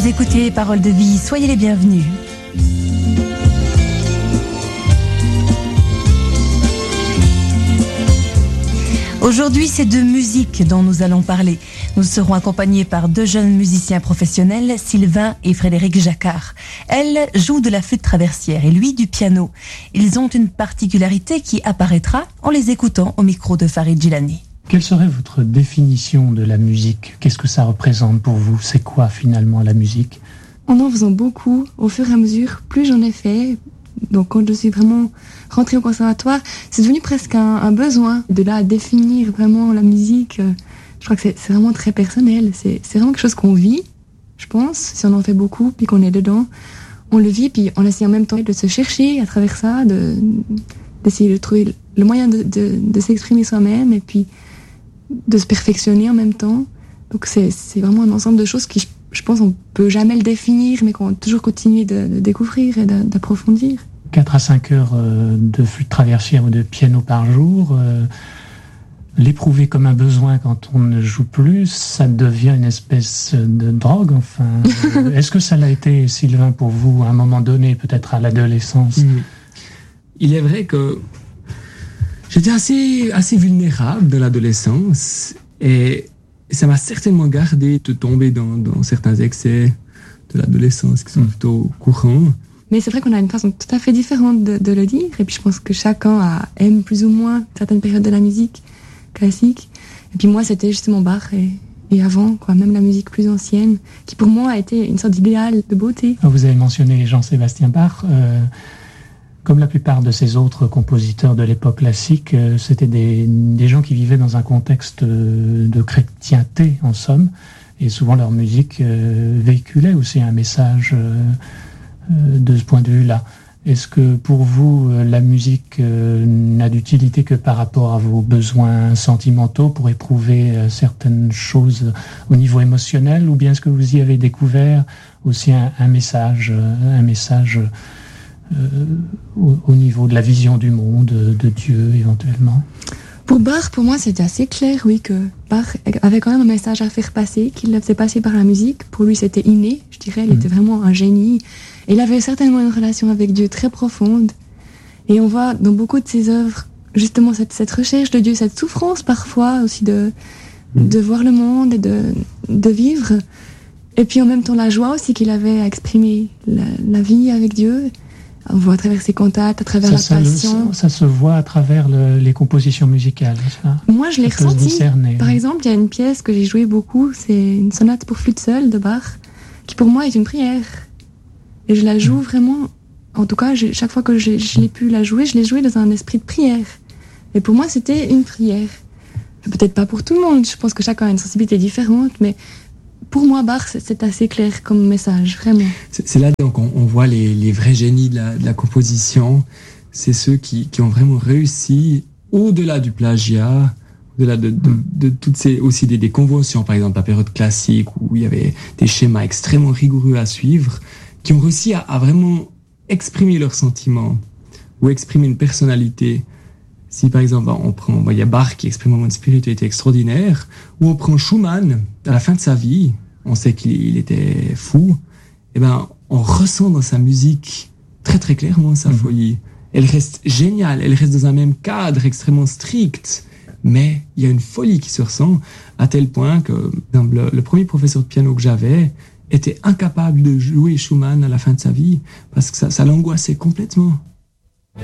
Vous écoutez Paroles de vie, soyez les bienvenus. Aujourd'hui, c'est de musique dont nous allons parler. Nous serons accompagnés par deux jeunes musiciens professionnels, Sylvain et Frédéric Jacquard. Elle joue de la flûte traversière et lui du piano. Ils ont une particularité qui apparaîtra en les écoutant au micro de Farid Djilani. Quelle serait votre définition de la musique ? Qu'est-ce que ça représente pour vous ? C'est quoi finalement la musique ? En faisant beaucoup, au fur et à mesure, plus j'en ai fait. Donc quand je suis vraiment rentrée au conservatoire, c'est devenu presque un besoin de là définir vraiment la musique. Je crois que c'est vraiment très personnel. C'est vraiment quelque chose qu'on vit, je pense. Si on en fait beaucoup, puis qu'on est dedans, on le vit, puis on essaie en même temps de se chercher à travers ça, d'essayer de trouver le moyen de s'exprimer soi-même et puis de se perfectionner en même temps. Donc c'est vraiment un ensemble de choses qui, je pense, on peut jamais le définir, mais qu'on va toujours continuer de découvrir et d'approfondir. 4 à 5 heures de flûte traversière ou de piano par jour, l'éprouver comme un besoin quand on ne joue plus, ça devient une espèce de drogue, enfin. Est-ce que ça l'a été, Sylvain, pour vous, à un moment donné, peut-être à l'adolescence ? Il est vrai que j'étais assez vulnérable de l'adolescence et ça m'a certainement gardé de tomber dans certains excès de l'adolescence qui sont plutôt courants. Mais c'est vrai qu'on a une façon tout à fait différente de le dire. Et puis je pense que chacun aime plus ou moins certaines périodes de la musique classique. Et puis moi, c'était justement Bach et avant, quoi, même la musique plus ancienne, qui pour moi a été une sorte d'idéal de beauté. Vous avez mentionné Jean-Sébastien Bach. Comme la plupart de ces autres compositeurs de l'époque classique, c'était des gens qui vivaient dans un contexte de chrétienté, en somme, et souvent leur musique véhiculait aussi un message de ce point de vue-là. Est-ce que pour vous, la musique n'a d'utilité que par rapport à vos besoins sentimentaux pour éprouver certaines choses au niveau émotionnel, ou bien est-ce que vous y avez découvert aussi un message au niveau de la vision du monde, de Dieu éventuellement? Pour Bach, pour moi, c'était assez clair, oui, que Bach avait quand même un message à faire passer, qu'il le faisait passer par la musique. Pour lui, c'était inné, je dirais. Il était vraiment un génie. Et il avait certainement une relation avec Dieu très profonde. Et on voit dans beaucoup de ses œuvres, justement, cette recherche de Dieu, cette souffrance parfois aussi de voir le monde et de vivre. Et puis en même temps, la joie aussi qu'il avait à exprimer la vie avec Dieu. On voit à travers ses cantates, à travers la passion. Ça se voit à travers les compositions musicales, n'est-ce pas ? Moi, je l'ai ressenti. Par exemple, il y a une pièce que j'ai jouée beaucoup, c'est une sonate pour flûte seule de Bach, qui pour moi est une prière. Et je la joue vraiment, en tout cas, chaque fois que je l'ai pu la jouer, je l'ai jouée dans un esprit de prière. Et pour moi, c'était une prière. Peut-être pas pour tout le monde, je pense que chacun a une sensibilité différente, mais pour moi, Bach, c'est assez clair comme message, vraiment. C'est là donc on voit les vrais génies de la composition. C'est ceux qui ont vraiment réussi, au-delà du plagiat, au-delà de toutes ces aussi des conventions, par exemple la période classique où il y avait des schémas extrêmement rigoureux à suivre, qui ont réussi à vraiment exprimer leurs sentiments ou exprimer une personnalité. Si par exemple il y a Bach qui exprime une spiritualité extraordinaire, ou on prend Schumann à la fin de sa vie, on sait qu'il était fou, et on ressent dans sa musique très très clairement sa folie. Elle reste géniale, elle reste dans un même cadre extrêmement strict, mais il y a une folie qui se ressent à tel point que le premier professeur de piano que j'avais était incapable de jouer Schumann à la fin de sa vie parce que ça l'angoissait complètement.